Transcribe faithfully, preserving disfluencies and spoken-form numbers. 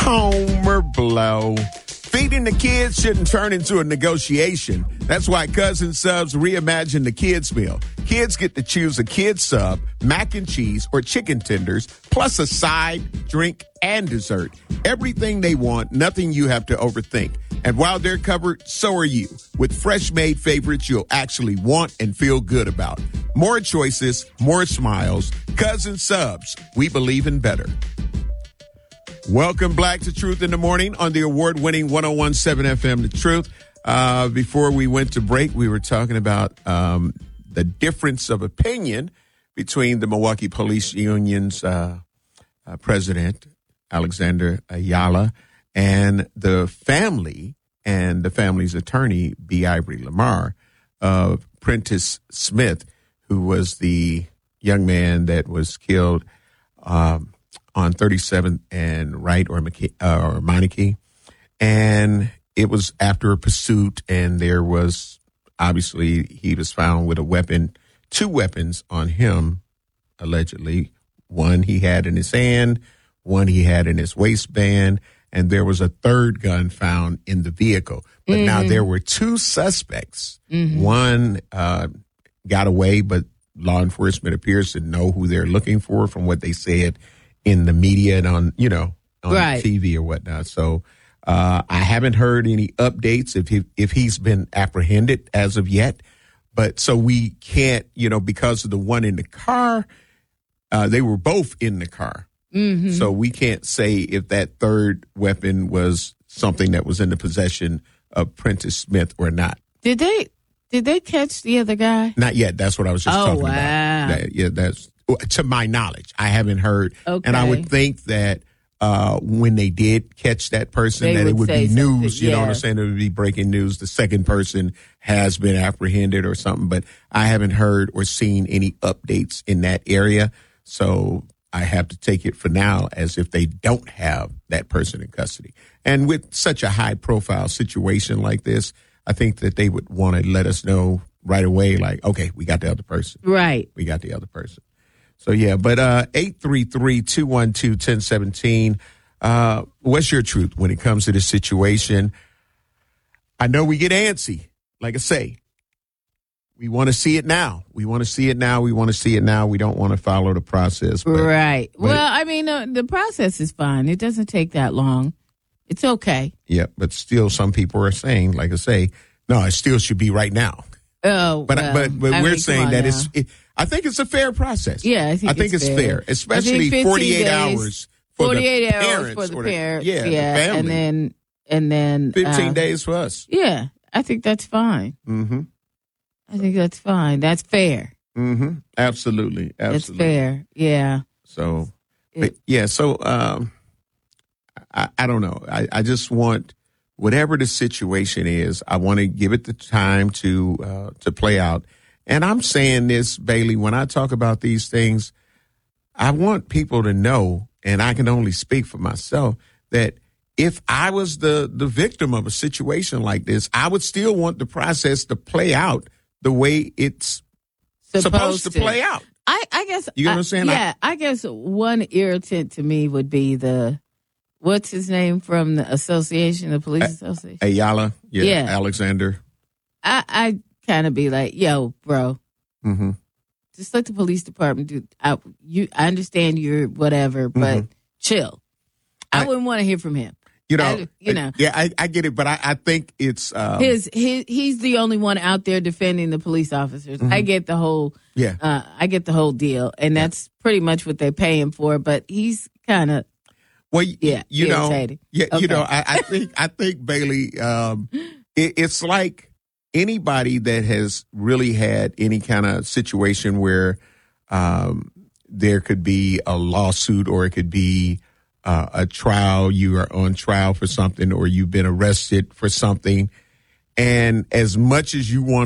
Homer Blow. Feeding the kids shouldn't turn into a negotiation. That's why Cousin Subs reimagined the kids meal. Kids get to choose a kid sub, mac and cheese, or chicken tenders, plus a side, drink, and dessert. Everything they want, nothing you have to overthink. And while they're covered, so are you. With fresh-made favorites you'll actually want and feel good about. More choices, more smiles. Cousin Subs, we believe in better. Welcome, Black to Truth in the Morning on the award-winning one oh one point seven F M, The Truth. Uh, before we went to break, we were talking about um, the difference of opinion between the Milwaukee Police Union's uh, uh, president, Alexander Ayala, and the family and the family's attorney, B. Ivory Lamar, of Prentice Smith, who was the young man that was killed um, on thirty-seventh and Wright or, McKe- uh, or Meineke. And it was after a pursuit, and there was, obviously, he was found with a weapon, two weapons on him, allegedly. One he had in his hand, one he had in his waistband, and there was a third gun found in the vehicle. But mm-hmm. now there were two suspects. Mm-hmm. One uh, got away, but law enforcement appears to know who they're looking for from what they said in the media and on, you know, on right. T V or whatnot. So uh, I haven't heard any updates if he, if he's been apprehended as of yet. But so we can't, you know, because of the one in the car, uh, they were both in the car. Mm-hmm. So we can't say if that third weapon was something that was in the possession of Prentice Smith or not. Did they did they catch the other guy? Not yet. That's what I was just oh, talking wow. about. That, yeah, that's to my knowledge. I haven't heard. Okay. And I would think that uh, when they did catch that person, they that would it would be something. news. You yeah. know what I'm saying? It would be breaking news. The second person has been apprehended or something. But I haven't heard or seen any updates in that area. So I have to take it for now as if they don't have that person in custody. And with such a high profile situation like this, I think that they would want to let us know right away, like, okay, we got the other person. Right. We got the other person. So, yeah, but uh, eight three three, two one two, one zero one seven, uh, what's your truth when it comes to this situation? I know we get antsy. Like I say, we want to see it now. We want to see it now. We want to see it now. We don't want to follow the process. But, right. But well, I mean, uh, the process is fine. It doesn't take that long. It's okay. Yeah, but still some people are saying, like I say, no, it still should be right now. Oh, but well, but but I we're mean, saying that now. it's. It, I think it's a fair process. Yeah, I think, I think it's, it's fair. fair, especially forty-eight days, hours for forty-eight the hours parents for the or the, parents. Yeah, yeah, the family. and then and then fifteen uh, days for us. Yeah, I think that's fine. Mm-hmm. I think that's fine. That's fair. Mm-hmm. Absolutely, absolutely. That's fair. Yeah. So, it, but yeah. So, um, I, I don't know. I, I just want. Whatever the situation is, I want to give it the time to uh, to play out. And I'm saying this, Bailey, when I talk about these things, I want people to know, and I can only speak for myself, that if I was the, the victim of a situation like this, I would still want the process to play out the way it's supposed, supposed to, to play out. I, I guess. You know I, what I'm saying? Yeah, I, I guess one irritant to me would be the, what's his name from the association, the police association? Ayala, yeah, yeah. Alexander. I, I kind of be like, yo, bro, mm-hmm. just let the police department do. I, you, I understand you're whatever, but mm-hmm. chill. I, I wouldn't want to hear from him. You know, I, you know. Yeah, I, I get it, but I, I think it's um, his, his. He's the only one out there defending the police officers. Mm-hmm. I get the whole. Yeah, uh, I get the whole deal, and that's yeah. pretty much what they pay him for. But he's kind of. Well, yeah, you know, irritating. yeah, okay. you know, I, I think, I think Bailey, um, it, it's like anybody that has really had any kind of situation where um, there could be a lawsuit or it could be uh, a trial. You are on trial for something, or you've been arrested for something, and as much as you want